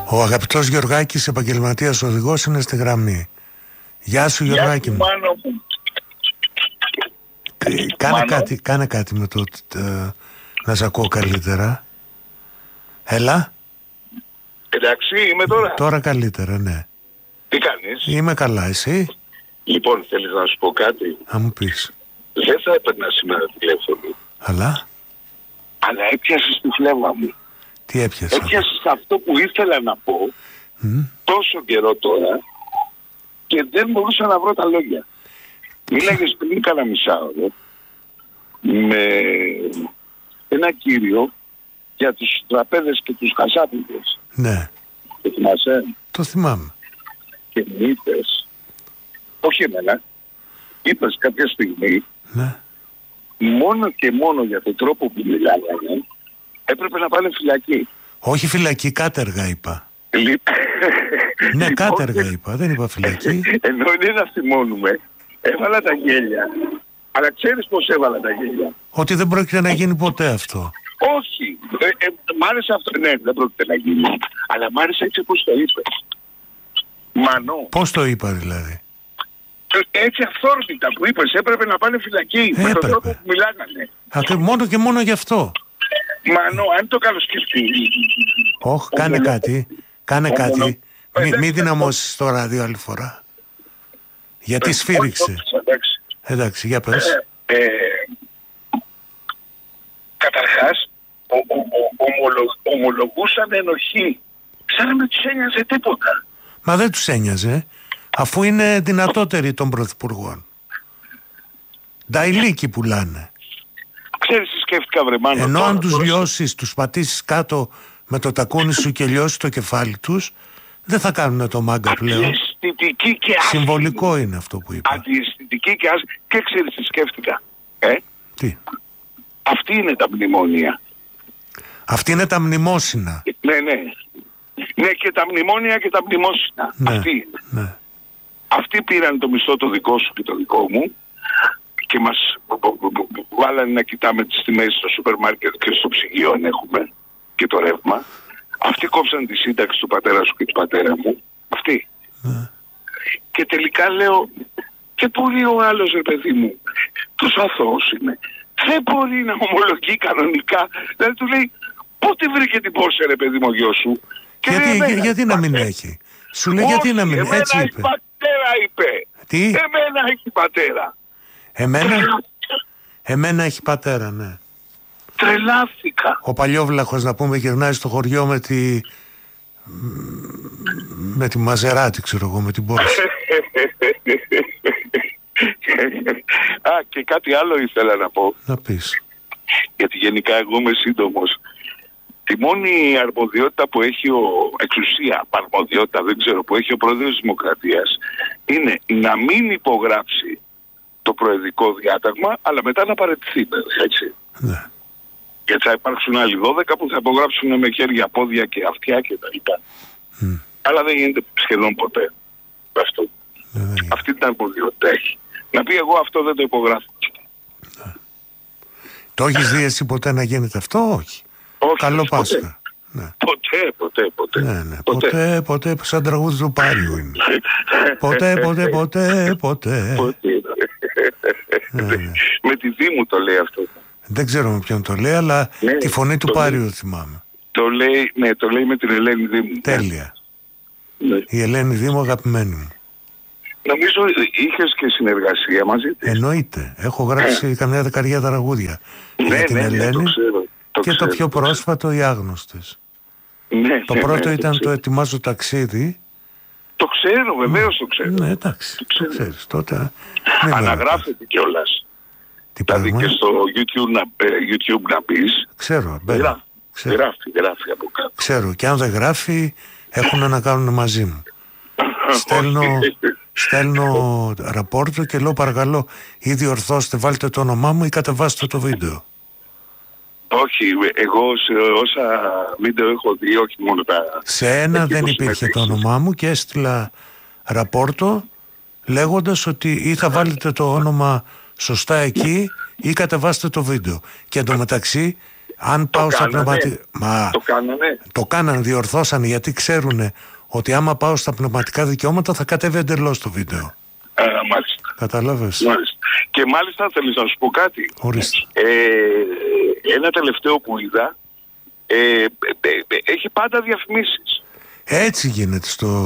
Ο αγαπητός Γιωργάκης, επαγγελματίας οδηγός, είναι στη γραμμή. Γεια σου, Γιωργάκη μου. Μάνο μου. Κάνε κάτι με το να σ' ακούω καλύτερα. Έλα. Εντάξει, είμαι τώρα. Τώρα καλύτερα, ναι. Τι κάνεις? Είμαι καλά, εσύ? Λοιπόν, θέλεις να σου πω κάτι? Να μου πεις. Δεν θα έπαιρνα σήμερα τηλέφωνο. Αλλά έπιασες τη φλέβα μου. Τι έπιασες? Έπιασες αυτό που ήθελα να πω τόσο καιρό τώρα και δεν μπορούσα να βρω τα λόγια. Μίλαγες πριν κάνα μισάωρο με ένα κύριο για τους τραπέδες και τους χασάπιδες. Ναι. Το θυμάσαι? Το θυμάμαι. Και μου είπες, όχι εμένα, είπες κάποια στιγμή, ναι, μόνο και μόνο για τον τρόπο που μιλάγανε έπρεπε να πάνε φυλακή. Όχι φυλακή, κάτεργα είπα. Ναι, κάτεργα είπα, δεν είπα φυλακή. Ενώ είναι να θυμώνουμε, έβαλα τα γέλια. Αλλά ξέρεις πως έβαλα τα γέλια? Ότι δεν πρόκειται να γίνει ποτέ αυτό. Όχι, μ' άρεσε αυτό. Ναι, δεν πρόκειται να γίνει. Αλλά μ' άρεσε έτσι πως το είπες. Μανώ. Πώς το είπα δηλαδή? Έτσι αυθόρμητα που είπες, έπρεπε να πάνε φυλακή. Με τον τρόπο που μιλάγανε. Μόνο και μόνο γι' αυτό. Μανώ, αν το καλοσκεφτεί. Όχι, κάνε κάτι. Κάνε κάτι. Μην δυναμώσεις το ράδιο άλλη φορά. Γιατί σφύριξε. Εντάξει, για πες. Καταρχάς, ομολογούσαν ενοχή. Σαν να μην τους ένοιαζε τίποτα. Μα δεν τους ένοιαζε, αφού είναι δυνατότεροι των πρωθυπουργών. Νταϊλίκι πουλάνε. Ξέρεις τι σκέφτηκα, βρε Μάνο? Ενώ αν τους λιώσεις, τους πατήσεις κάτω με το τακούνι σου και λιώσεις το κεφάλι τους, δεν θα κάνουν το μάγκα πλέον. Συμβολικό είναι αυτό που είπα. Αντιαισθητική και άσχημη. Και ξέρεις τι σκέφτηκα? Τι? Αυτή είναι τα μνημόνια. Αυτή είναι τα μνημόσυνα. Ναι. Ναι, και τα μνημόνια και τα μνημόσυνα. Ναι, αυτή είναι. Ναι. Αυτοί πήραν το μισθό το δικό σου και το δικό μου και μας βάλανε να κοιτάμε τις τιμές στο σούπερ μάρκετ και στο ψυγείο αν έχουμε και το ρεύμα. Αυτοί κόψαν τη σύνταξη του πατέρα σου και του πατέρα μου. Αυτοί. Ναι. Και τελικά λέω, και πολύ ο άλλος, ρε παιδί μου, τόσο αθώος είναι. Δεν μπορεί να ομολογεί κανονικά. Δηλαδή του λέει, πότε βρήκε την Πόρσε, ρε παιδί μου, ο γιος σου? Γιατί να μην έχει? Σου λέει, γιατί να μην έχει? Έτσι είπε. Εμένα έχει πατέρα, είπε. Τι? Εμένα έχει πατέρα. Εμένα έχει πατέρα, ναι. Τρελάθηκα. Ο Παλιόβλαχος, να πούμε, γυρνάει στο χωριό με τη Μαζεράτη, ξέρω εγώ, με την Πόρσε. Και κάτι άλλο ήθελα να πω. Να πεις. Γιατί γενικά εγώ είμαι σύντομος. Τη μόνη αρμοδιότητα που έχει εξουσία, αρμοδιότητα δεν ξέρω, που έχει ο πρόεδρος της Δημοκρατίας είναι να μην υπογράψει το προεδρικό διάταγμα, αλλά μετά να παραιτηθεί, έτσι. Ναι. Γιατί θα υπάρξουν άλλοι 12 που θα υπογράψουν με χέρια, πόδια και αυτιά και τα λοιπά. Αλλά δεν γίνεται σχεδόν ποτέ αυτό. Αυτή την αρμοδιότητα έχει. Να πει, εγώ αυτό δεν το υπογράφω. Το έχεις δει εσύ ποτέ να γίνεται αυτό? Όχι. Καλό Πάσχα. Ναι. Ποτέ. Ναι. Ποτέ, σαν τραγούδι του Πάριου είναι. Ποτέ. Ναι. Με τη Δήμου το λέει αυτό. Δεν ξέρω με ποιον το λέει, αλλά τη φωνή του Πάριου θυμάμαι. Το λέει με την Ελένη Δήμου. Τέλεια. Ναι. Η Ελένη Δήμου, αγαπημένη μου. Νομίζω είχες και συνεργασία μαζί της. Εννοείται. Έχω γράψει καμιά δεκαριά τραγούδια για την Ελένη. Και το πιο πρόσφατο, οι Άγνωστες. Το πρώτο ήταν το Ετοιμάζω ταξίδι. Το ξέρω, βεβαίως το ξέρω. Ναι, εντάξει. Το ξέρεις τότε. Αναγράφεται κιόλας. Δηλαδή και στο YouTube να πεις. Ξέρω. Γράφει από κάτω. Ξέρω. Και αν δεν γράφει, έχουν να κάνουν μαζί μου. Στέλνω ραπόρτο και λέω, παρακαλώ, ή διορθώστε, βάλτε το όνομά μου ή κατεβάστε το βίντεο. Όχι, εγώ σε όσα βίντεο έχω δει, όχι μόνο τα... Σε ένα δεν υπήρχε το όνομά μου και έστειλα ραπόρτο λέγοντας ότι ή θα βάλετε το όνομα σωστά εκεί ή κατεβάστε το βίντεο. Και εντωμεταξύ Αν πάω στα πνευματικά... Το κάνανε. Το κάνανε, διορθώσανε, γιατί ξέρουν ότι άμα πάω στα πνευματικά δικαιώματα θα κατέβει εντελώς το βίντεο. Μάλιστα. Κατάλαβες. Μάλιστα. Και μάλιστα θέλεις να σου πω κάτι. Ένα τελευταίο που είδα, έχει πάντα διαφημίσεις. Έτσι γίνεται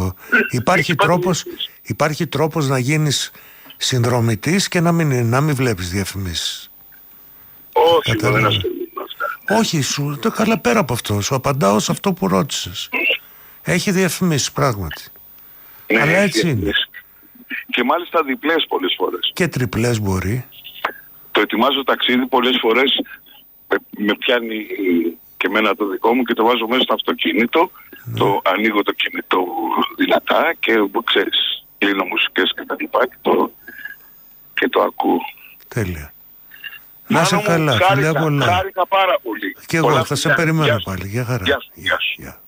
υπάρχει τρόπος να γίνεις συνδρομητής και να μην βλέπεις διαφημίσεις. Όχι, δεν ασχολούμαι με αυτά. Όχι, καλά, πέρα από αυτό. Σου απαντάω σε αυτό που ρώτησες. Έχει διαφημίσεις, πράγματι. Ναι, αλλά έτσι είναι. Και μάλιστα διπλές πολλές φορές. Και τριπλές μπορεί. Το ετοιμάζω ταξίδι πολλές φορές, με πιάνει και εμένα το δικό μου και το βάζω μέσα στο αυτοκίνητο. Το ανοίγω το κινητό δυνατά και ξέρεις, κλείνω μουσικές και τα λοιπά και το ακούω. Τέλεια. Να είσαι καλά, φιλιά πολλά. Χάρηκα πάρα πολύ. Και εγώ θα σε περιμένω πάλι. Γεια χαρά. Γεια σου.